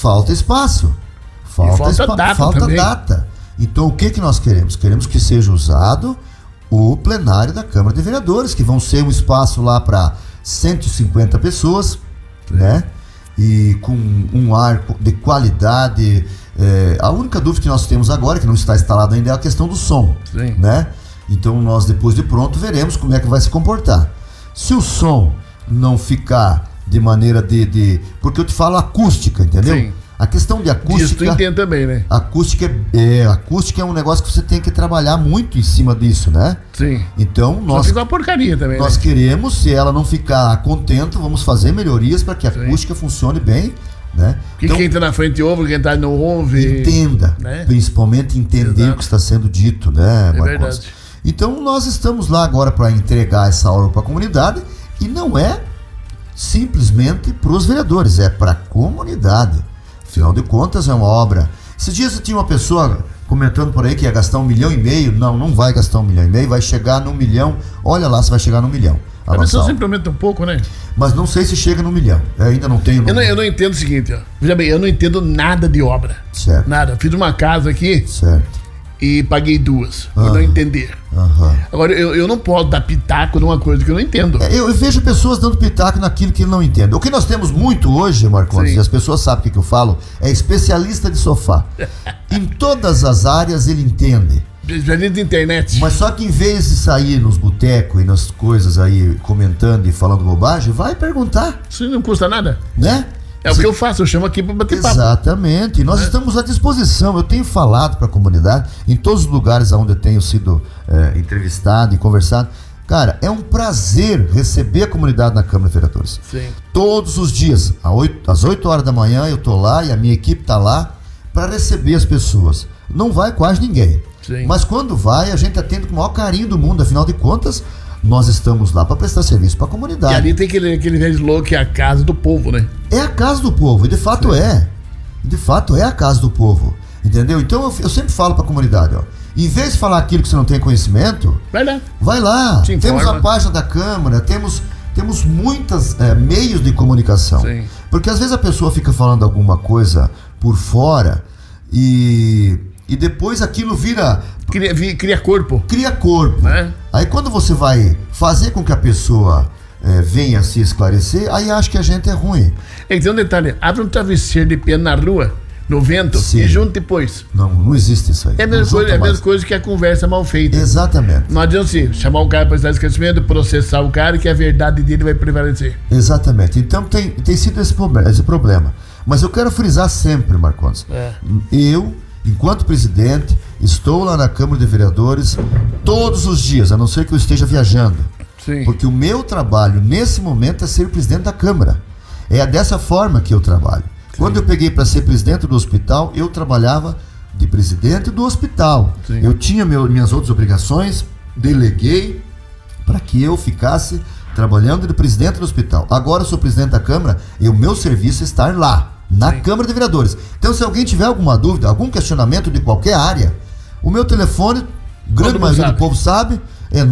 falta espaço. Falta data. Então, o que nós queremos? Queremos que seja usado o plenário da Câmara de Vereadores, que vão ser um espaço lá para 150 pessoas, né? E com um ar de qualidade. A única dúvida que nós temos agora, que não está instalado ainda, é a questão do som, né? Então, nós, depois de pronto, veremos como é que vai se comportar. Se o som não ficar de maneira porque eu te falo acústica, entendeu? Sim. A questão de acústica... Isso tu entende também, né? Acústica é um negócio que você tem que trabalhar muito em cima disso, né? Sim. Então, nós... fica uma porcaria também, nós queremos, se ela não ficar contente, vamos fazer melhorias para que a acústica funcione bem, né? Então, quem está na frente ouve, quem está não ouve... Entenda, né? Principalmente entender o que está sendo dito, né, Marcos? É verdade. Então, nós estamos lá agora para entregar essa obra para a comunidade e não é simplesmente para os vereadores, é para a comunidade. Afinal de contas, é uma obra. Esses dias eu tinha uma pessoa comentando por aí que ia gastar 1,5 milhão. Não vai gastar 1,5 milhão, vai chegar no 1 milhão. Olha lá se vai chegar no 1 milhão. A pessoa sempre aumenta um pouco, né? Mas não sei se chega no 1 milhão. Eu ainda não tenho. Eu não entendo o seguinte, ó. Veja bem, eu não entendo nada de obra. Certo. Nada. Fiz uma casa aqui. Certo. E paguei 2, por não entender. Agora, eu não posso dar pitaco numa coisa que eu não entendo. Eu vejo pessoas dando pitaco naquilo que não entendem. O que nós temos muito hoje, Marcos, e as pessoas sabem o que eu falo, é especialista de sofá. Em todas as áreas ele entende. Especialista de internet. Mas só que em vez de sair nos botecos e nas coisas aí, comentando e falando bobagem, vai perguntar. Isso não custa nada. Né? É o que eu faço, eu chamo aqui para bater papo. Exatamente, e nós estamos à disposição. Eu tenho falado para a comunidade, em todos os lugares onde eu tenho sido entrevistado e conversado. Cara, é um prazer receber a comunidade na Câmara de Vereadores. Sim. Todos os dias, às 8 horas da manhã, eu tô lá e a minha equipe tá lá para receber as pessoas. Não vai quase ninguém. Sim. Mas quando vai, a gente atende com o maior carinho do mundo. Afinal de contas, nós estamos lá para prestar serviço para a comunidade. E ali tem aquele velho slogan que é a casa do povo, né? É a casa do povo, e de fato é. De fato é a casa do povo. Entendeu? Então eu sempre falo para a comunidade, ó. Em vez de falar aquilo que você não tem conhecimento, vai lá. Temos a página da Câmara, temos muitos meios de comunicação. Sim. Porque às vezes a pessoa fica falando alguma coisa por fora e depois aquilo vira... Cria corpo. Cria corpo. Aí quando você vai fazer com que a pessoa venha se esclarecer, aí acha que a gente é ruim. Então, um detalhe, abre um travesseiro de pé na rua, no vento, e junta depois. Não existe isso aí. É a mesma coisa que a conversa mal feita. Exatamente. Não adianta assim, chamar o cara para estar esquecimento, processar o cara, que a verdade dele vai prevalecer. Exatamente. Então tem sido esse problema. Mas eu quero frisar sempre, Marcondes. Eu, enquanto presidente, estou lá na Câmara de Vereadores todos os dias, a não ser que eu esteja viajando. Sim. Porque o meu trabalho, nesse momento, é ser presidente da Câmara. É dessa forma que eu trabalho. Sim. Quando eu peguei para ser presidente do hospital, eu trabalhava de presidente do hospital. Sim. Eu tinha minhas outras obrigações, deleguei para que eu ficasse trabalhando de presidente do hospital. Agora eu sou presidente da Câmara e o meu serviço é estar lá, na Câmara de Vereadores. Então, se alguém tiver alguma dúvida, algum questionamento de qualquer área, o meu telefone, grande maioria do povo sabe, é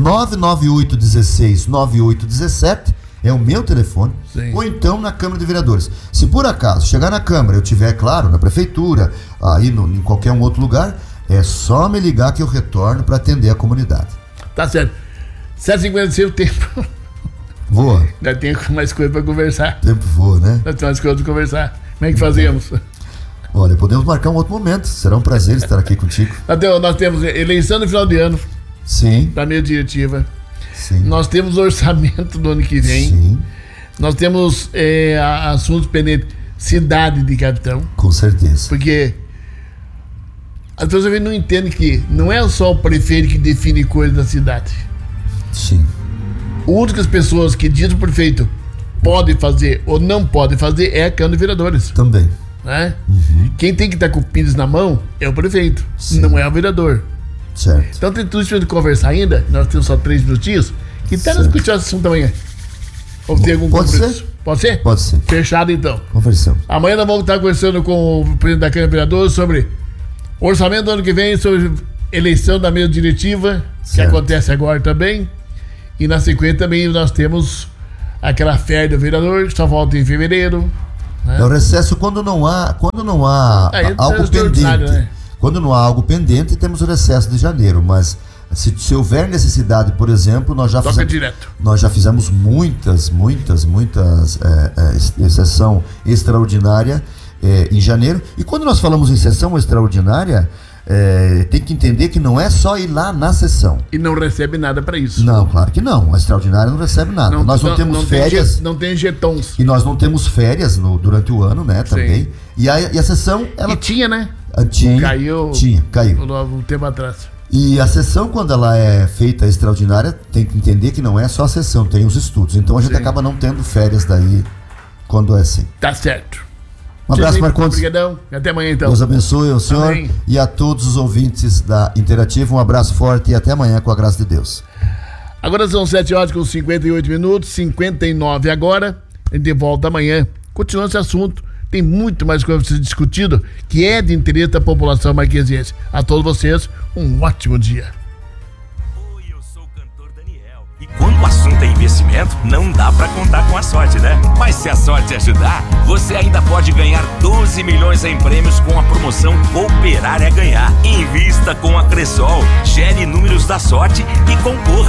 99816-9817, é o meu telefone. Sim. Ou então na Câmara de Vereadores. Se por acaso chegar na Câmara, eu tiver, claro, na Prefeitura, aí em qualquer um outro lugar, é só me ligar que eu retorno para atender a comunidade. Tá certo. 7h56 o tempo. Voa. Já tem mais coisa para conversar. O tempo voa, né? Já tem mais coisa para conversar. Como é que fazemos? Olha, podemos marcar um outro momento. Será um prazer estar aqui contigo. Nós temos eleição no final de ano. Sim. Da mesa diretiva. Sim. Nós temos orçamento do ano que vem. Sim. Nós temos assuntos pendentes. Cidade de Capitão. Com certeza. Porque as pessoas não entendem que não é só o prefeito que define coisas da cidade. Sim. O único que as pessoas que dizem o prefeito pode fazer ou não pode fazer é a Câmara de Vereadores. Também. Né? Uhum. Quem tem que estar com o pires na mão é o prefeito, não é o vereador. Certo. Então tem tudo isso de conversar ainda. Nós temos só 3 minutinhos. Que tal nós discutir esse assunto amanhã? Ou ter algum compromisso? Pode ser? Pode ser. Fechado então. Conversamos. Amanhã nós vamos estar conversando com o presidente da Câmara de Vereadores sobre orçamento do ano que vem, sobre eleição da mesa diretiva, que acontece agora também. E na sequência também nós temos aquela férias do vereador, que só volta em fevereiro. Né? É o recesso quando não há algo pendente. Né? Quando não há algo pendente, temos o recesso de janeiro, mas se houver necessidade, por exemplo, nós já fizemos muitas sessão extraordinária em janeiro. E quando nós falamos em sessão extraordinária, tem que entender que não é só ir lá na sessão. E não recebe nada para isso. Não, claro que não. A extraordinária não recebe nada. Nós não temos férias. Não tem jetons. E nós não temos férias durante o ano, né? Também. E a sessão, ela. E tinha, né? Caiu. Um tempo atrás. E a sessão, quando ela é feita extraordinária, tem que entender que não é só a sessão, tem os estudos. Então a gente acaba não tendo férias daí quando é assim. Tá certo. Um abraço, Marcondes. Obrigadão. Até amanhã, então. Deus abençoe o senhor. Amém. E a todos os ouvintes da Interativa. Um abraço forte e até amanhã, com a graça de Deus. Agora são 7h com 58 minutos, 59 agora. A gente volta amanhã. Continuando esse assunto. Tem muito mais coisa para ser discutido, que é de interesse da população marquesiense. A todos vocês, um ótimo dia. Oi, eu sou o cantor Daniel. E quando o assunto é investimento, não dá pra contar com a sorte, né? Mas se a sorte ajudar, você ainda pode ganhar 12 milhões em prêmios com a promoção Cooperar é Ganhar. Invista com a Cressol, gere números da sorte e concorra.